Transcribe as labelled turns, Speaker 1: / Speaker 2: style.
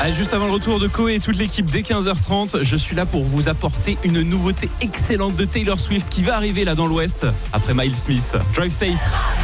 Speaker 1: Allez, juste avant le retour de Koé et toute l'équipe dès 15h30, je suis là pour vous apporter une nouveauté excellente de Taylor Swift qui va arriver là dans l'Ouest après Miles Smith. Drive safe.